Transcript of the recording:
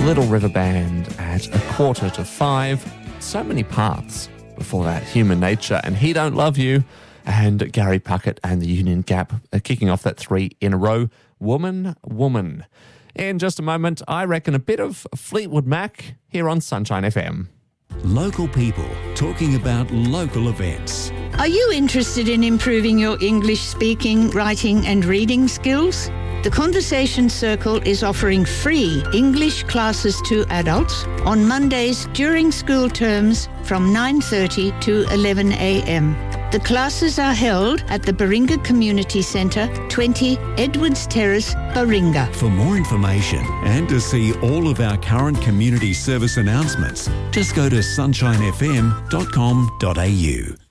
Little River Band at 5:15. So many paths before that. Human Nature and He Don't Love You. And Gary Puckett and the Union Gap kicking off that 3 in a row. Woman, Woman. In just a moment, I reckon a bit of Fleetwood Mac here on Sunshine FM. Local people talking about local events. Are you interested in improving your English speaking, writing and reading skills? The Conversation Circle is offering free English classes to adults on Mondays during school terms from 9:30 to 11 a.m. The classes are held at the Baringa Community Centre, 20 Edwards Terrace, Baringa. For more information and to see all of our current community service announcements, just go to sunshinefm.com.au.